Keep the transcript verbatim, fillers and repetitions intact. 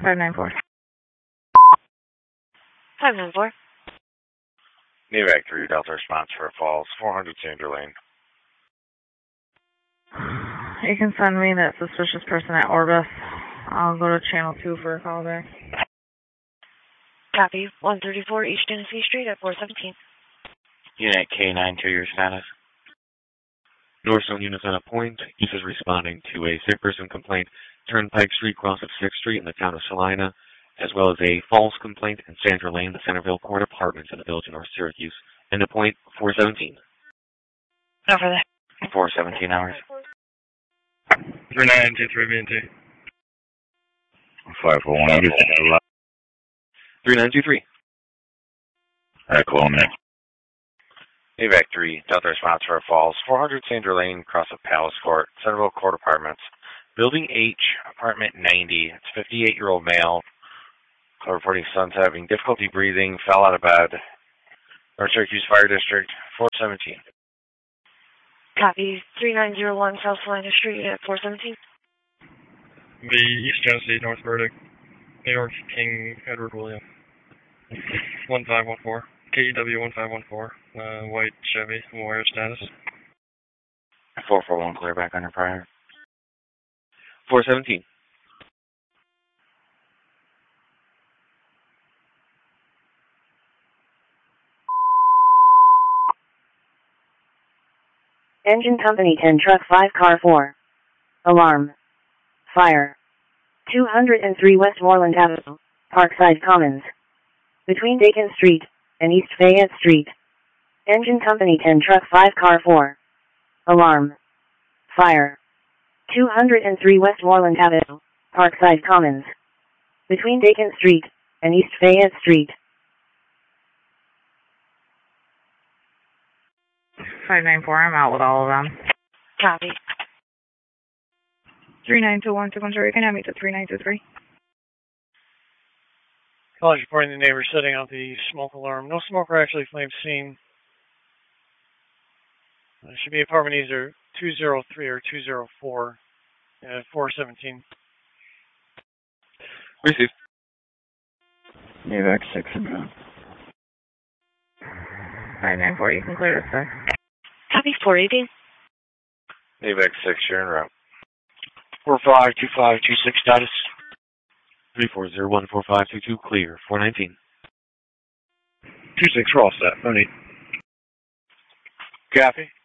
five nine four. five nine four. Navac three, Delta response for Falls, four hundred Sandra Lane. You can send me that suspicious person at Orbis. I'll go to channel two for a call back. Copy. one thirty-four East Tennessee Street at four seventeen. Unit K nine to your status. Northzone units on a point. This is responding to a sick person complaint, Turnpike Street, cross of sixth Street in the town of Salina, as well as a false complaint in Sandra Lane, the Centerville Court Apartments in the village of North Syracuse. And the point, four seventeen. Over there. four seventeen hours. three nine two three B and T. five four one, three nine two three. Echo on that. Navac three, Delta response for Falls, four hundred Sandra Lane, cross of Palace Court, Centerville Court Apartments. Building H, apartment ninety. It's a fifty-eight-year-old male. Call reporting son's having difficulty breathing, fell out of bed. North Syracuse Fire District, four seventeen. Copy. three nine zero one South Salina Street at four seventeen. The East Tennessee, North Burdick, New York, King Edward William. one five one four. K E W one five one four. Uh, white Chevy, wire status. four four one, clear back under prior. four seventeen. Engine Company ten Truck five Car four. Alarm. Fire. two hundred three Westmoreland Avenue, Parkside Commons. Between Dakin Street and East Fayette Street. Engine Company ten Truck five Car four. Alarm. Fire. two hundred three Westmoreland Avenue, Parkside Commons. Between Dakin Street and East Fayette Street. five nine four, I'm out with all of them. Copy. three nine two one, you can have me to three nine two three. College reporting the neighbor setting out the smoke alarm. No smoke or actually flame seen. It should be apartment either two zero three or two zero four at four seventeen. Received. Navac six inbound. five nine four, you can clear this, sir. Copy. four eighteen. Navac six, you're en route. four five two five two six status. three four zero one four five two two, clear. four nineteen. two six, Ross, that, phone eight. Copy.